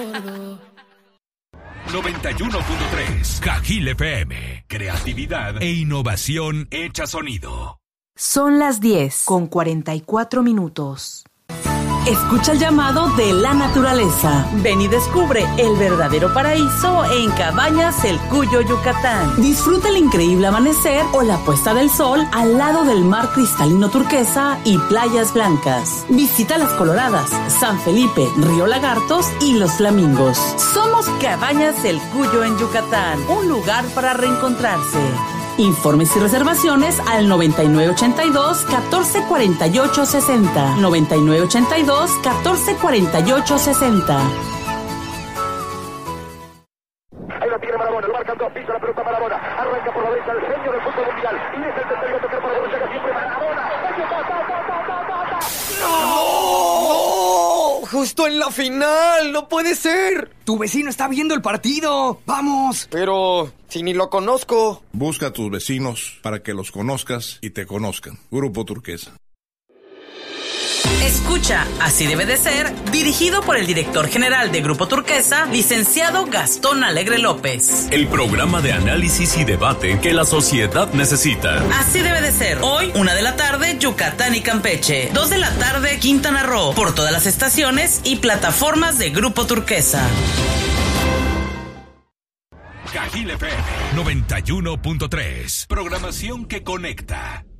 91.3 Cajil FM. Creatividad e innovación hecha sonido. Son las 10:44. Escucha el llamado de la naturaleza. Ven y descubre el verdadero paraíso en Cabañas El Cuyo, Yucatán. Disfruta el increíble amanecer o la puesta del sol al lado del mar cristalino turquesa y playas blancas. Visita Las Coloradas, San Felipe, Río Lagartos y Los Flamingos. Somos Cabañas El Cuyo en Yucatán, un lugar para reencontrarse. Informes y reservaciones al 9982-1448-60. 9982-1448-60. Ahí lo tiene Marabona, lo marcan dos, pisa la pelota Marabona, arranca por la derecha el genio del fútbol mundial, y es el tercero a tocar para que llega siempre Marabona. ¡No! ¡Justo en la final! ¡No puede ser! Tu vecino está viendo el partido. ¡Vamos! Pero si ni lo conozco. Busca a tus vecinos para que los conozcas y te conozcan. Grupo Turquesa. Escucha Así debe de ser, dirigido por el director general de Grupo Turquesa, licenciado Gastón Alegre López. El programa de análisis y debate que la sociedad necesita. Así debe de ser. Hoy, 1 de la tarde, Yucatán y Campeche. 2 de la tarde, Quintana Roo. Por todas las estaciones y plataformas de Grupo Turquesa. Cajil FM 91.3. Programación que conecta.